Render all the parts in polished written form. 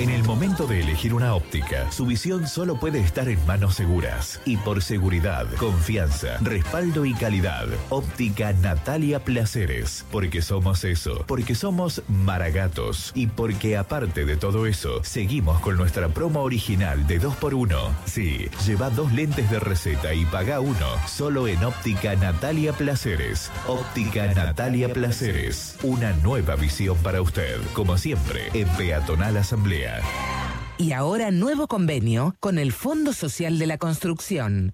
En el momento de elegir una óptica, su visión solo puede estar en manos seguras. Y por seguridad, confianza, respaldo y calidad. Óptica Natalia Placeres. Porque somos eso. Porque somos Maragatos. Y porque aparte de todo eso, seguimos con nuestra promo original de 2x1. Sí, lleva 2 lentes de receta y paga 1. Solo en Óptica Natalia Placeres. Óptica Natalia Placeres. Una nueva visión para usted. Como siempre, en Peatonal Asamblea. Y ahora nuevo convenio con el Fondo Social de la Construcción.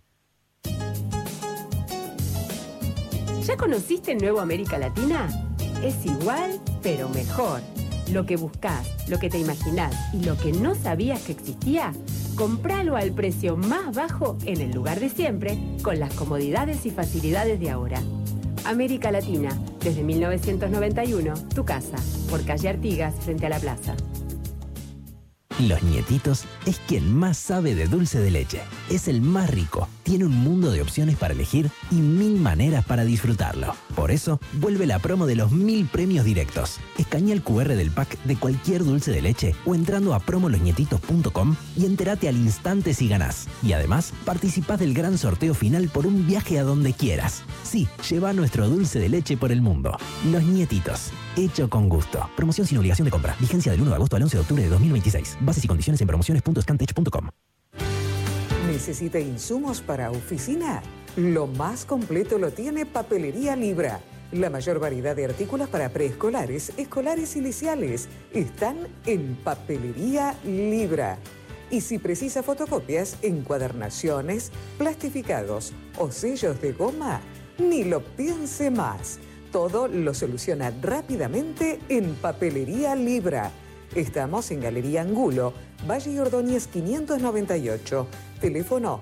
¿Ya conociste el nuevo América Latina? Es igual, pero mejor. Lo que buscás, lo que te imaginás y lo que no sabías que existía, compralo al precio más bajo en el lugar de siempre, con las comodidades y facilidades de ahora. América Latina, desde 1991, tu casa, por calle Artigas, frente a la plaza. Los Nietitos es quien más sabe de dulce de leche. Es el más rico. Tiene un mundo de opciones para elegir y 1000 maneras para disfrutarlo. Por eso, vuelve la promo de los 1000 premios directos. Escanea el QR del pack de cualquier dulce de leche o entrando a promolosnietitos.com y entérate al instante si ganás. Y además, participás del gran sorteo final por un viaje a donde quieras. Sí, lleva nuestro dulce de leche por el mundo. Los Nietitos. Hecho con gusto. Promoción sin obligación de compra. Vigencia del 1 de agosto al 11 de octubre de 2026. Bases y condiciones en promociones.scantech.com. ¿Necesita insumos para oficina? Lo más completo lo tiene Papelería Libra. La mayor variedad de artículos para preescolares, escolares y liceales están en Papelería Libra. Y si precisa fotocopias, encuadernaciones, plastificados o sellos de goma, ni lo piense más. Todo lo soluciona rápidamente en Papelería Libra. Estamos en Galería Angulo, Valle Ordóñez 598, teléfono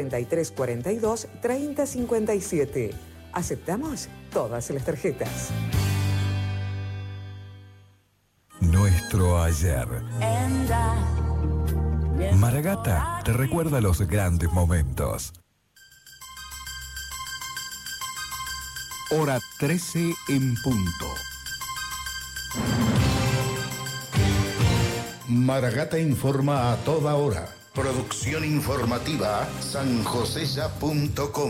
4342-3057. Aceptamos todas las tarjetas. Nuestro ayer. Maragata te recuerda los grandes momentos. Hora 13 en punto. Maragata informa a toda hora. Producción informativa sanjoseya.com.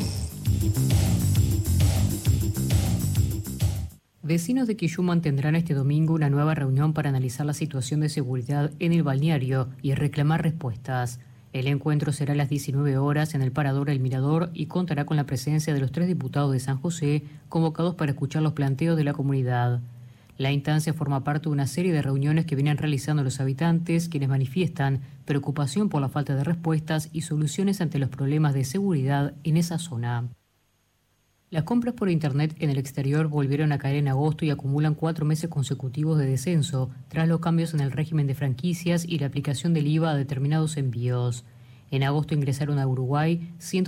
Vecinos de Quillú mantendrán este domingo una nueva reunión para analizar la situación de seguridad en el balneario y reclamar respuestas. El encuentro será a las 19 horas en el Parador El Mirador y contará con la presencia de los 3 diputados de San José convocados para escuchar los planteos de la comunidad. La instancia forma parte de una serie de reuniones que vienen realizando los habitantes, quienes manifiestan preocupación por la falta de respuestas y soluciones ante los problemas de seguridad en esa zona. Las compras por Internet en el exterior volvieron a caer en agosto y acumulan 4 meses consecutivos de descenso, tras los cambios en el régimen de franquicias y la aplicación del IVA a determinados envíos. En agosto ingresaron a Uruguay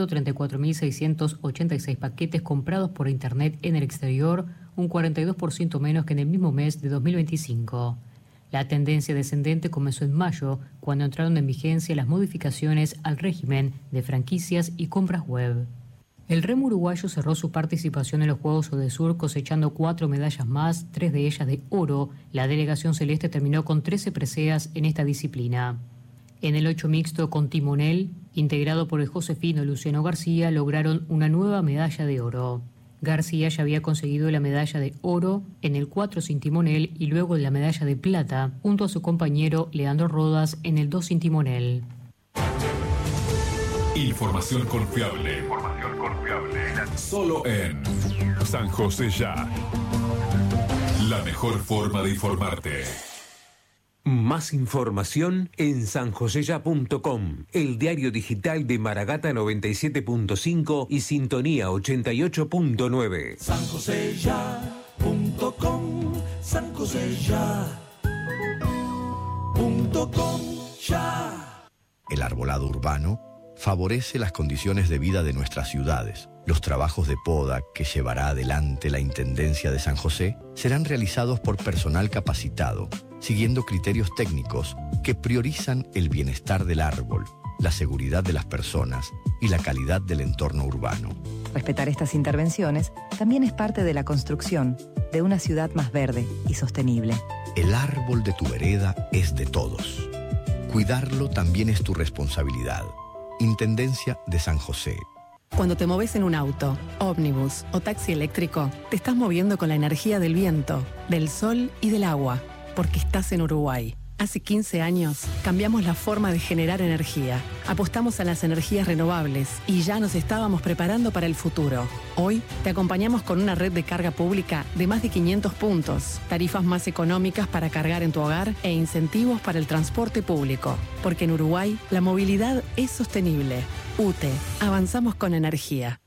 134.686 paquetes comprados por Internet en el exterior, un 42% menos que en el mismo mes de 2025. La tendencia descendente comenzó en mayo, cuando entraron en vigencia las modificaciones al régimen de franquicias y compras web. El remo uruguayo cerró su participación en los Juegos Odesur cosechando 4 medallas más, 3 de ellas de oro. La delegación celeste terminó con 13 preseas en esta disciplina. En el 8 mixto con timonel, integrado por el josefino Luciano García, lograron una nueva medalla de oro. García ya había conseguido la medalla de oro en el 4 sin timonel y luego la medalla de plata, junto a su compañero Leandro Rodas en el 2 sin timonel. Información confiable. Solo en San José Ya. La mejor forma de informarte. Más información en sanjoseya.com, el diario digital de Maragata 97.5 y Sintonía 88.9. sanjoseya.com, sanjoseya.com ya. El arbolado urbano favorece las condiciones de vida de nuestras ciudades. Los trabajos de poda que llevará adelante la Intendencia de San José serán realizados por personal capacitado, siguiendo criterios técnicos que priorizan el bienestar del árbol, la seguridad de las personas y la calidad del entorno urbano. Respetar estas intervenciones también es parte de la construcción de una ciudad más verde y sostenible. El árbol de tu vereda es de todos. Cuidarlo también es tu responsabilidad. Intendencia de San José. Cuando te moves en un auto, ómnibus o taxi eléctrico, te estás moviendo con la energía del viento, del sol y del agua, porque estás en Uruguay. Hace 15 años cambiamos la forma de generar energía. Apostamos a las energías renovables y ya nos estábamos preparando para el futuro. Hoy te acompañamos con una red de carga pública de más de 500 puntos, tarifas más económicas para cargar en tu hogar e incentivos para el transporte público. Porque en Uruguay la movilidad es sostenible. UTE, avanzamos con energía.